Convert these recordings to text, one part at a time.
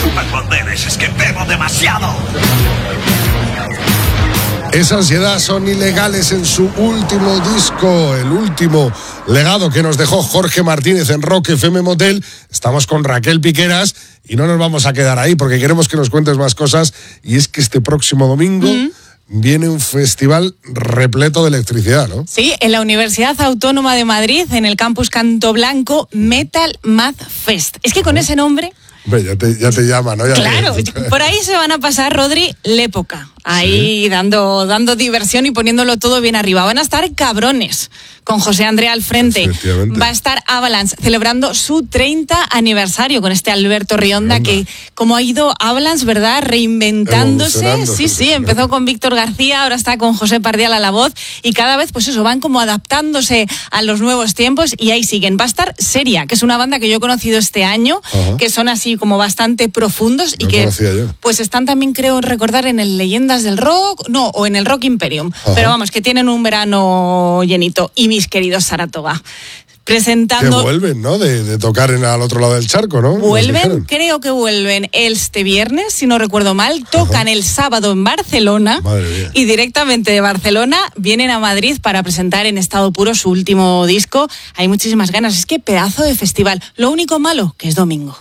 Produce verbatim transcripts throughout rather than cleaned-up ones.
Banderes, es que bebo demasiado. Esa ansiedad son ilegales en su último disco, el último legado que nos dejó Jorge Martínez en Rock F M Motel. Estamos con Raquel Piqueras y no nos vamos a quedar ahí porque queremos que nos cuentes más cosas. Y es que este próximo domingo mm. viene un festival repleto de electricidad, ¿no? Sí, en la Universidad Autónoma de Madrid, en el campus Canto Blanco, Metal Math Fest. Es que con ese nombre... Hombre, ya te, ya te llama, ¿no? Ya claro, te... por ahí se van a pasar, Rodri, l'época. Ahí ¿sí? dando, dando diversión y poniéndolo todo bien arriba. Van a estar Cabrones, con José André al frente. Va a estar Avalanche, celebrando su treinta aniversario con este Alberto Rionda, Anda. que como ha ido Avalanche, ¿verdad? Reinventándose. Sí, sí, empezó con Víctor García, ahora está con José Pardial a la voz. Y cada vez, pues eso, van como adaptándose a los nuevos tiempos y ahí siguen. Va a estar Seria, que es una banda que yo he conocido este año, Ajá. que son así como bastante profundos y no que pues están también, creo recordar, en el Leyendas del Rock, no, o en el Rock Imperium, Ajá. pero vamos, que tienen un verano llenito. Y mis queridos Saratoga, presentando... Que vuelven, ¿no? De, de tocar en, al otro lado del charco, ¿no? Vuelven, creo que vuelven este viernes, si no recuerdo mal, tocan Ajá. el sábado en Barcelona y directamente de Barcelona vienen a Madrid para presentar en estado puro su último disco. Hay muchísimas ganas, es que pedazo de festival. Lo único malo, que es domingo.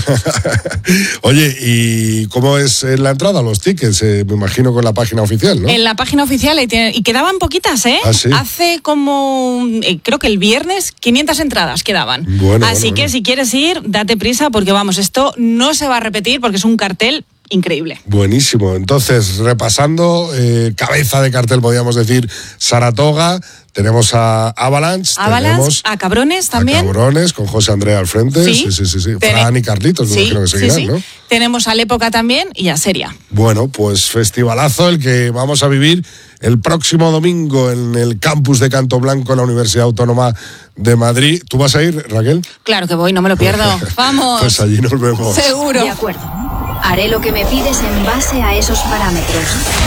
Oye, ¿y cómo es la entrada, los tickets? Eh, me imagino con la página oficial, ¿no? En la página oficial, y, tienen, y quedaban poquitas, ¿eh? ¿Ah, sí? Hace como, eh, creo que el viernes, quinientas entradas quedaban. Bueno, Así bueno, que bueno. si quieres ir, date prisa, porque vamos, esto no se va a repetir, porque es un cartel increíble. Buenísimo. Entonces, repasando, eh, cabeza de cartel, podríamos decir, Saratoga. Tenemos a Avalanche, Avalanche tenemos a Cabrones también. A Cabrones, con José André al frente. Sí, sí, sí. sí, sí. Ten... Fran y Carlitos, sí, me imagino que seguirán, sí, sí. ¿no? Tenemos a L'Época también y a Seria. Bueno, pues festivalazo el que vamos a vivir el próximo domingo en el campus de Canto Blanco en la Universidad Autónoma de Madrid. ¿Tú vas a ir, Raquel? Claro que voy, no me lo pierdo. Vamos. Pues allí nos vemos. Seguro. De acuerdo. Haré lo que me pides en base a esos parámetros.